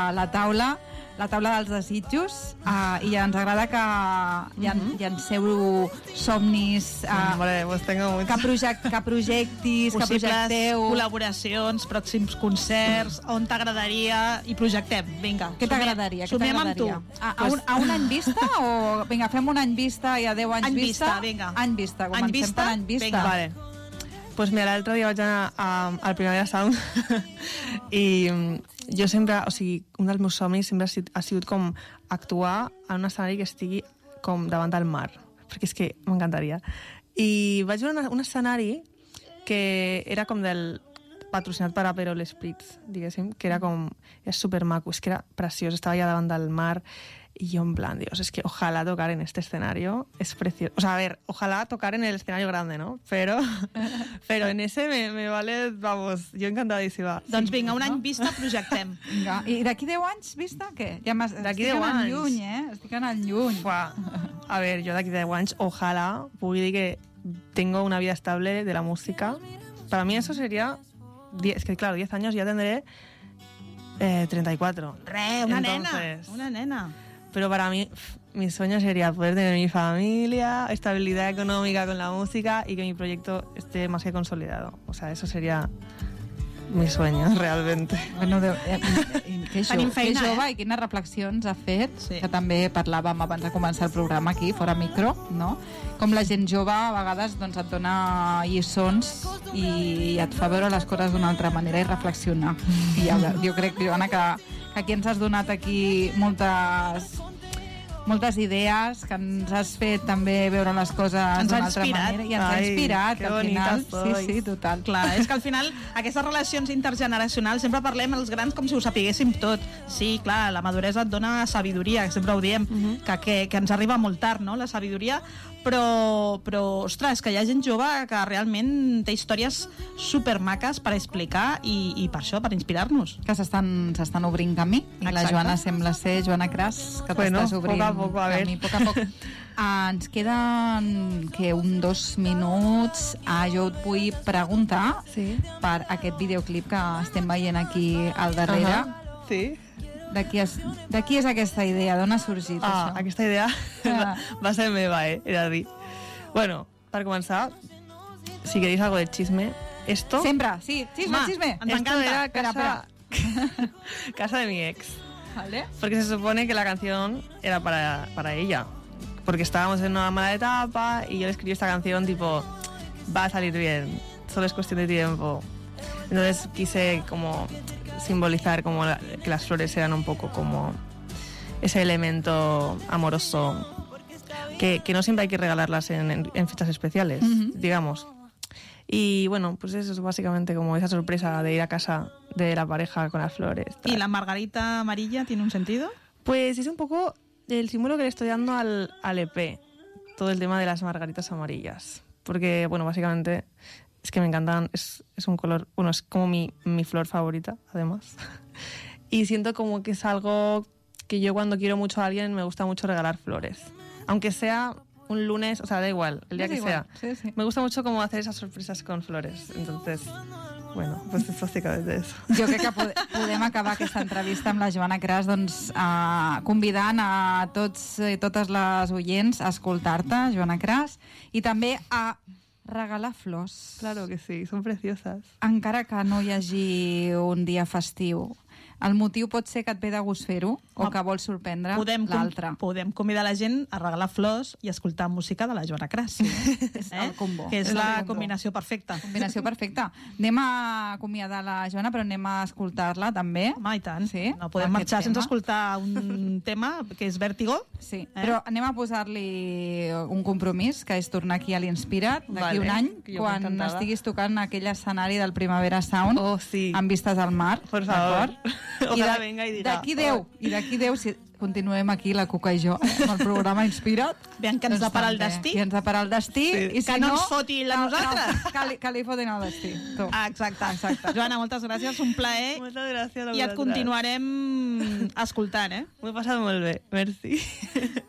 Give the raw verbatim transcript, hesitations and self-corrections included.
la taula, la taula dels desitjos, uh, i ens agrada que uh-huh. llanceu somnis, uh, Hombre, pues tengo mucho. que, project, que projectis, que projecteu... col·laboracions, pròxims concerts, on t'agradaria, i projectem, vinga. Què t'agradaria? Somiem amb tu. A, a, un, a un any vista o... Vinga, fem un any vista i a deu anys any vista? vista, vinga. Any vista, comencem any vista, per any vista. Vinga. Vale. Pues mira, l'altre dia vaig anar a, al Primavera Sound i jo sempre, o sigui, un dels meus somnis sempre ha sigut, ha sigut com actuar en un escenari que estigui com davant del mar, perquè és que m'encantaria. I vaig veure un escenari que era com del patrocinat per Aperol Spritz, diguéssim, que era com, era supermaco, és que era preciós, estava allà davant del mar. Y yo en plan, Dios, es que ojalá tocar en este escenario, es precioso. O sea, a ver, ojalá tocar en el escenario grande, ¿no? Pero, pero en ese me, me vale, vamos, yo encantadísima. Doncs vinga, un any vista projectem. Vinga. I d'aquí deu anys vista, què? Ja d'aquí deu anys. Estic anant lluny, eh? Estic anant lluny. Fua. A ver, yo d'aquí deu anys, ojalá pugui dir que tengo una vida estable de la música. Para mí eso sería, es que claro, diez años ya tendré eh, treinta y cuatro. Re, una Entonces, nena, una nena. Pero para mí, mi sueño sería poder tener mi familia, estabilidad económica con la música y que mi proyecto esté más que consolidado. O sea, eso sería mi sueño, realmente. Bueno, de, eh, que, jo, feina, que jove eh? i quines reflexions ha fet, sí. que també parlàvem abans de començar el programa aquí, fora micro, no? Com la gent jove a vegades doncs, et dona lliçons i et fa veure les coses d'una altra manera i reflexionar. I ja, jo crec, Joana, que, que aquí ens has donat aquí moltes... moltes idees, que ens has fet també veure les coses d'una altra manera i ens ha inspirat, que al final. sois. Sí, sí, total. Clar, és que al final aquestes relacions intergeneracionals sempre parlem els grans com si ho sapiguéssim tot. Sí, clar, la maduresa et dona sabidoria, sempre ho diem, uh-huh. que, que, que ens arriba molt tard, no?, la sabidoria, però, però, ostres, que hi ha gent jove que realment té històries supermaques per explicar i, i per això, per inspirar-nos. Que s'estan s'estan obrint camí. I Exacte. la Joana sembla ser, Joana Cras, que bueno, t'estàs obrint poc a poc, a camí. Poc a poc. Ah, ens queden que un dos minuts. Ah, jo et vull preguntar sí. per aquest videoclip que estem veient aquí al darrere. Uh-huh. Sí. De qui, és, de qui és aquesta idea? D'on ha sorgit ah, això? Aquesta idea Ah. va ser meva, eh? Era a dir. Bueno, per començar, si queréis algo de chisme, esto... Sempre, sí, chisme, Ma, chisme. ens Esto encanta. era Espera, casa... casa de mi ex. Vale. Porque se supone que la canción era para, para ella. Porque estábamos en una mala etapa y yo le escribí esta canción tipo, va a salir bien, solo es cuestión de tiempo. Entonces quise como simbolizar como la, que las flores eran un poco como ese elemento amoroso que, que no siempre hay que regalarlas en, en, en fechas especiales, uh-huh. digamos. Y bueno, pues eso es básicamente como esa sorpresa de ir a casa de la pareja con las flores. Tal. ¿Y la margarita amarilla tiene un sentido? Pues es un poco el símbolo que le estoy dando al, al E P, todo el tema de las margaritas amarillas. Porque, bueno, básicamente es que me encantan, es, es un color, bueno, es como mi, mi flor favorita, además. Y siento como que es algo que yo cuando quiero mucho a alguien me gusta mucho regalar flores. Aunque sea un lunes, o sea, da igual, el día es que igual. sea. Sí, sí. Me gusta mucho como hacer esas sorpresas con flores. Entonces, bueno, pues es básicamente eso. Jo crec que pod podem acabar aquesta entrevista amb la Joana Cras doncs, uh, convidant a tots i totes les oients a escoltar-te, Joana Cras, i també a regalar flors. Claro que sí, son preciosas. Encara que no hi hagi un dia festiu. El motiu pot ser que et ve de gust fer-ho o que vols sorprendre l'altre. Podem convidar la gent a regalar flors i escoltar música de la Joana Cras. Sí. És el combo. Que és, és la combo. combinació perfecta. Combinació perfecta. Anem a acomiadar la Joana, però anem a escoltar-la també. Home, i tant. Sí, no podem marxar tema. sense escoltar un tema que és Vértigo. Sí, eh? però anem a posar-li un compromís, que és tornar aquí a l'Inspirat d'aquí Vale, un any, quan estiguis tocant aquell escenari del Primavera Sound, oh, sí. amb vistes al mar. Por favor. Ojalá venga y diga. D'aquí deu, i d'aquí deu, si continuem aquí, la Cuca i jo, amb el programa Inspira't. Veiem que ens doncs depara el destí. Que ens depara el destí. Sí. I si que no, no ens foti a nosaltres. No, que, li, que li fotin el destí. Tu. Ah, exacte. exacte. Joana, moltes gràcies, un plaer. Moltes gràcies a I et continuarem escoltant, eh? M'ho he passat molt bé, merci.